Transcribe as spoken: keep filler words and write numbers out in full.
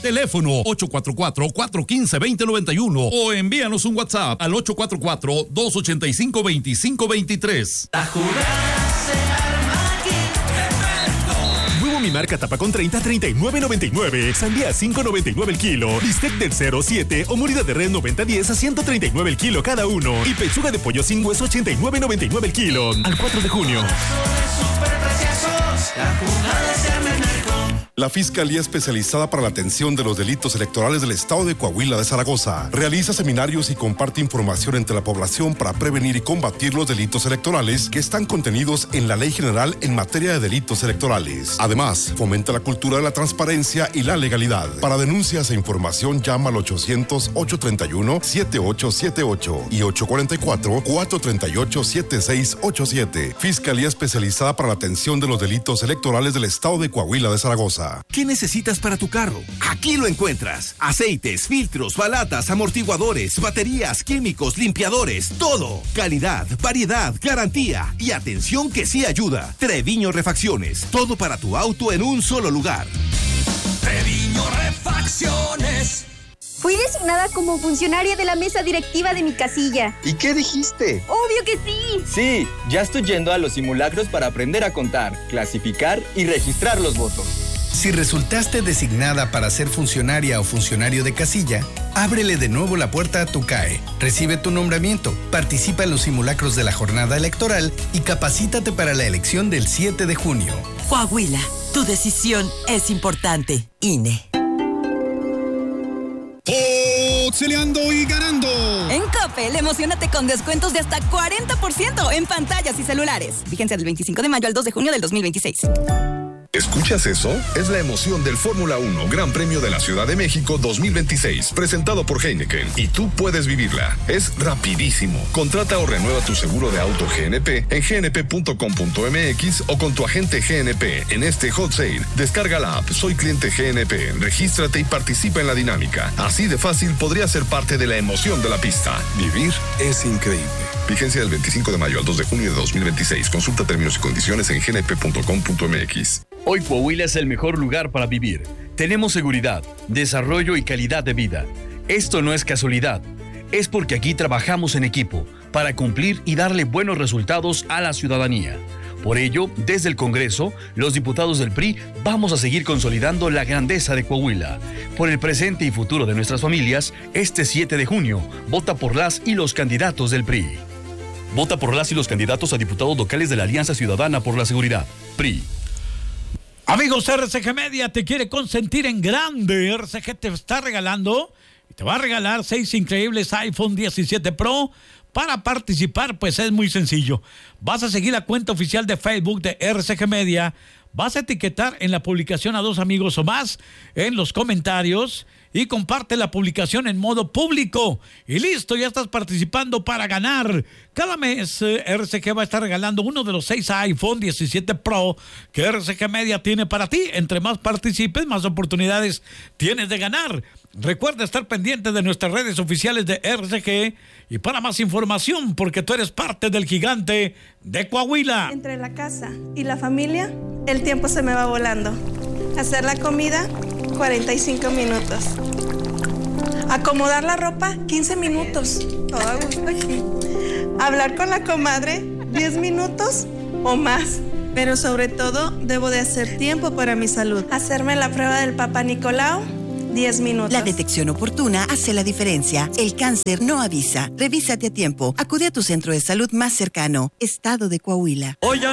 Teléfono ocho cuatro cuatro, cuatro uno cinco, dos cero nueve uno o envíanos un WhatsApp al ocho cuatro cuatro, dos ocho cinco, dos cinco dos tres. La jugada se arma aquí. Nuevo Mi Marca Tapacón treinta, treinta y nueve noventa y nueve. Sandía a cinco noventa y nueve el kilo. Bistec del cero siete o morida de res noventa diez a ciento treinta y nueve el kilo cada uno. Y pechuga de pollo sin hueso ochenta y nueve noventa y nueve el kilo. Al cuatro de junio. La jugada se arma en Arco. La Fiscalía Especializada para la Atención de los Delitos Electorales del Estado de Coahuila de Zaragoza realiza seminarios y comparte información entre la población para prevenir y combatir los delitos electorales que están contenidos en la Ley General en materia de delitos electorales. Además, fomenta la cultura de la transparencia y la legalidad. Para denuncias e información, llama al ochocientos, ochocientos treinta y uno, setenta y ocho setenta y ocho y ochocientos cuarenta y cuatro, cuatrocientos treinta y ocho, setenta y seis ochenta y siete. Fiscalía Especializada para la Atención de los Delitos Electorales del Estado de Coahuila de Zaragoza. ¿Qué necesitas para tu carro? Aquí lo encuentras. Aceites, filtros, balatas, amortiguadores, baterías, químicos, limpiadores, todo. Calidad, variedad, garantía y atención que sí ayuda. Treviño Refacciones. Todo para tu auto en un solo lugar. Treviño Refacciones. Fui designada como funcionaria de la mesa directiva de mi casilla. ¿Y qué dijiste? ¡Obvio que sí! Sí, ya estoy yendo a los simulacros para aprender a contar, clasificar y registrar los votos. Si resultaste designada para ser funcionaria o funcionario de casilla, ábrele de nuevo la puerta a tu C A E. Recibe tu nombramiento, participa en los simulacros de la jornada electoral y capacítate para la elección del siete de junio. Coahuila, tu decisión es importante. I N E. Pixeleando y ganando. En Coppel, emocionate con descuentos de hasta cuarenta por ciento en pantallas y celulares. Vigencia del veinticinco de mayo al dos de junio del dos mil veintiséis. ¿Escuchas eso? Es la emoción del Fórmula uno Gran Premio de la Ciudad de México dos mil veintiséis, presentado por Heineken, y tú puedes vivirla. Es rapidísimo. Contrata o renueva tu seguro de auto G N P en g n p punto com punto m x o con tu agente G N P en este hot sale. Descarga la app Soy Cliente G N P, regístrate y participa en la dinámica. Así de fácil podrías ser parte de la emoción de la pista. Vivir es increíble. Vigencia del veinticinco de mayo al dos de junio de dos mil veintiséis. Consulta términos y condiciones en g n p punto com punto m x. Hoy Coahuila es el mejor lugar para vivir. Tenemos seguridad, desarrollo y calidad de vida. Esto no es casualidad. Es porque aquí trabajamos en equipo para cumplir y darle buenos resultados a la ciudadanía. Por ello, desde el Congreso, los diputados del P R I vamos a seguir consolidando la grandeza de Coahuila. Por el presente y futuro de nuestras familias, este siete de junio, vota por las y los candidatos del P R I. Vota por las y los candidatos a diputados locales de la Alianza Ciudadana por la Seguridad, P R I. Amigos, R C G Media te quiere consentir en grande. R C G te está regalando y te va a regalar seis increíbles iPhone diecisiete Pro. Para participar, pues es muy sencillo. Vas a seguir la cuenta oficial de Facebook de R C G Media. Vas a etiquetar en la publicación a dos amigos o más en los comentarios y comparte la publicación en modo público. Y listo, ya estás participando para ganar. Cada mes eh, R C G va a estar regalando uno de los seis iPhone diecisiete Pro que R C G Media tiene para ti. Entre más participes, más oportunidades tienes de ganar. Recuerda estar pendiente de nuestras redes oficiales de R C G y para más información, porque tú eres parte del gigante de Coahuila. Entre la casa y la familia, el tiempo se me va volando. Hacer la comida, cuarenta y cinco minutos. Acomodar la ropa, quince minutos. Todo a gusto aquí. Hablar con la comadre, diez minutos o más. Pero sobre todo, debo de hacer tiempo para mi salud. Hacerme la prueba del Papa Nicolau, diez minutos. La detección oportuna hace la diferencia. El cáncer no avisa. Revísate a tiempo. Acude a tu centro de salud más cercano. Estado de Coahuila. Oye,